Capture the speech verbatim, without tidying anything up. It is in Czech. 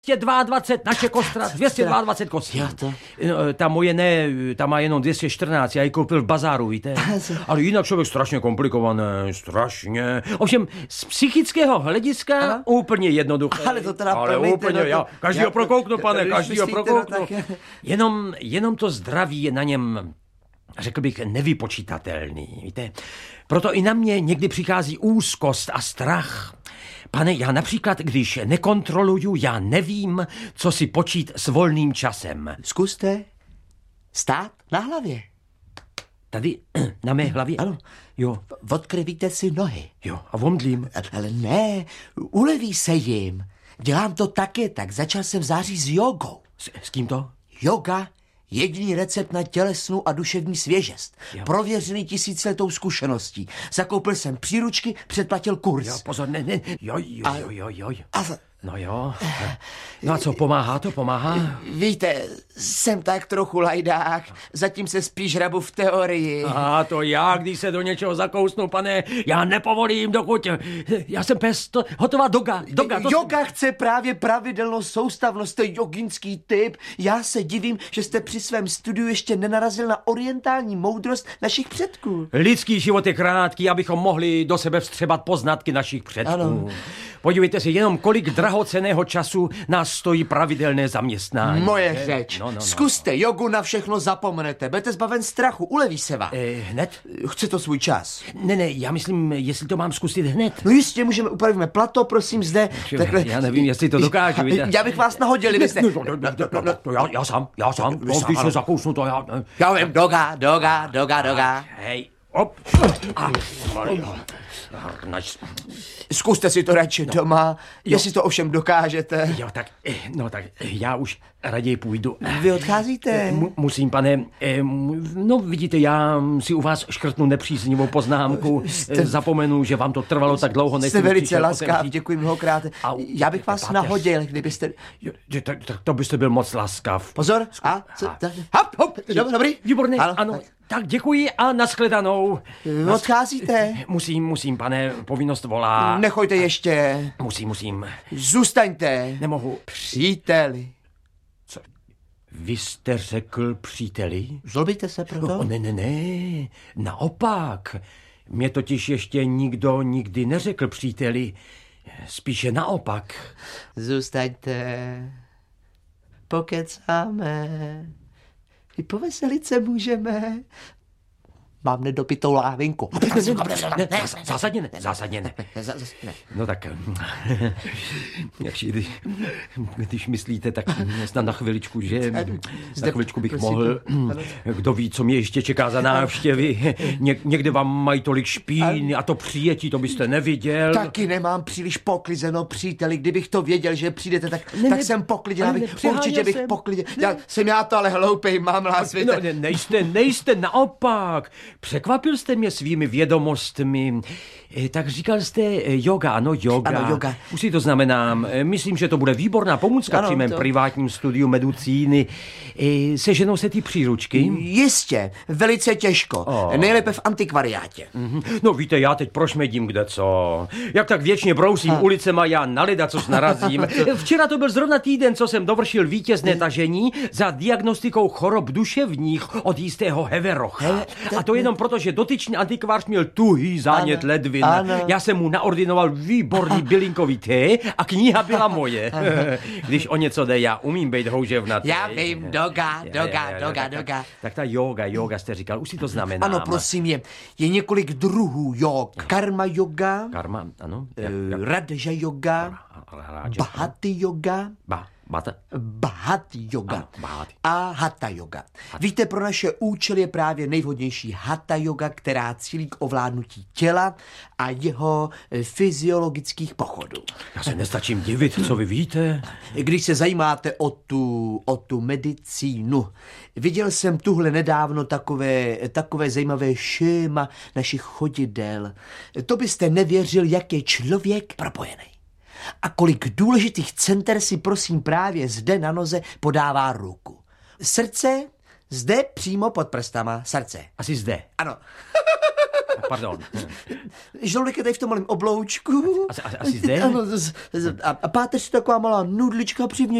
dvě stě dvacet dva, naše kostra, dvě stě dvacet dva kostí. Ta moje ne, ta má jenom dvě stě čtrnáct, já ji koupil v bazáru, víte. Ale jinak člověk strašně komplikované, strašně. Ovšem, z psychického hlediska aha. úplně jednoduché. Ale to teda ale promiňte, úplně, no to, já každýho já, prokouknu, pane, každýho prokouknu. No, tak... jenom, jenom to zdraví je na něm, řekl bych, nevypočítatelný, víte. Proto i na mě někdy přichází úzkost a strach. Pane, já například, když nekontroluju, já nevím, co si počít s volným časem. Zkuste stát na hlavě. Tady, na mé hlavě? Ano. Jo. Odkryvíte si nohy. Jo, a omdlím. Ale ne, uleví se jim. Dělám to taky, tak začal jsem v září s jogou. S, s kým to? Yoga, jediný recept na tělesnou a duševní svěžest. Jo. Prověřený tisíciletou zkušeností. Zakoupil jsem příručky, předplatil kurz. Jo, pozor, ne, ne. Jo, jo, jo, jo, jo. A... No jo. No a co, pomáhá to, pomáhá? Víte, jsem tak trochu lajdák, zatím se spíš hrabu v teorii. A to já, když se do něčeho zakousnu, pane, já nepovolím, dokud... Já jsem pes, to, hotová doga, doga. To Yoga jsem... chce právě pravidelnou soustavnost, to je joginský typ. Já se divím, že jste při svém studiu ještě nenarazil na orientální moudrost našich předků. Lidský život je krátký, abychom mohli do sebe vstřebat poznatky našich předků. Ano. Podívejte se, jenom kolik drahocenného času nás stojí pravidelné zaměstnání. Moje řeč. No, no, no. Zkuste jogu, na všechno zapomenete. Budete zbaven strachu, uleví se vám. Eh, hned? Chce to svůj čas. Ne, ne, já myslím, jestli to mám zkusit hned. No jistě, můžeme, upravíme plato, prosím, zde. Takhle. Já nevím, jestli to dokážu. Víte? Já bych vás nahodil, kdybyste... No, no, no, no, no, no, no, já, já sám, já sám. No, když se zakousnu, to já... Já vím, doga, doga, doga, doga. Hej, op. A, Zkuste si to radši no. doma, jestli to ovšem dokážete. Jo, tak, no tak, já už raději půjdu. Vy odcházíte? M- musím, pane, no vidíte, já si u vás škrtnu nepříznivou poznámku. Jste... Zapomenu, že vám to trvalo tak dlouho, než jste velice laskav, děkuji mnohokrát. A já bych vás páteř. nahodil, kdybyste... Jo, tak, tak to byste byl moc laskav. Pozor, a, co, ta, hop, hop, dobrý? Výborně, ano. ano. Tak děkuji a nashledanou. Odcházíte? Musím, musím, pane, povinnost volá. Nechoďte ještě. Musím, musím. Zůstaňte. Nemohu. Příteli. Co? Vy jste řekl příteli? Zlobíte se proto? Oh, ne, ne, ne. Naopak. Mě totiž ještě nikdo nikdy neřekl příteli. Spíše naopak. Zůstaňte. Pokecáme. I poveselit se můžeme. Mám nedopitou lávinku. Ne, ne, zásadně ne, zásadně ne. No tak, když, když myslíte, tak snad na chviličku, že na chviličku bych mohl, kdo ví, co mě ještě čeká za návštěvy. Ně, někde vám mají tolik špíny a to přijetí, to byste neviděl. Taky nemám příliš poklizeno, příteli. Kdybych to věděl, že přijdete, tak, ne, tak ne, jsem poklidil. Abych, určitě bych jsem. poklidil. Já, jsem já to ale hloupej, mám lás. No, ne, nejste, nejste, naopak. Překvapil jste mě svými vědomostmi. Tak říkal jste yoga, ano, yoga. Ano, yoga. Už si to znamenám. Myslím, že to bude výborná pomůcka ano, při mém to... privátním studiu medicíny. Seženou se ty příručky? Jistě, velice těžko. Oh. Nejlépe v antikvariátě. Mm-hmm. No víte, já teď prošmedím kde co. Jak tak věčně brousím ha. ulicema, já na leda, co narazím. Včera to byl zrovna týden, co jsem dovršil vítězné tažení za diagnostikou chorob duševních od jistého Heverocha. He, a to jenom proto, že dotyčný antikvář měl tuhý zánět ledvin. Ano. Já jsem mu naordinoval výborný bylinkový té a kniha byla moje. Když o něco jde, já umím být houževnatý. Já vím, doga, doga, doga, doga. Tak ta yoga, yoga jste říkal, už si to znamená. Ano, prosím, je, je několik druhů jog. Karma yoga. Karma, ano. Jak, jak? Raja yoga. Bhati yoga. Ba. Bata? Bhati yoga ano, bhati. A hatha yoga. Hatha. Víte, pro naše účely je právě nejvhodnější hatha yoga, která cílí k ovládnutí těla a jeho fyziologických pochodů. Já se nestačím divit, co vy víte. Když se zajímáte o tu, o tu medicínu, viděl jsem tuhle nedávno takové, takové zajímavé šéma našich chodidel. To byste nevěřil, jak je člověk propojený. A kolik důležitých center si prosím právě zde na noze podává ruku. Srdce zde přímo pod prstama, srdce. Asi zde. Ano. Pardon. Žaludek je tady v tom malém obloučku. Asi, asi, asi zde? Ano, z, z, a, a páteř je taková malá nudlička přivně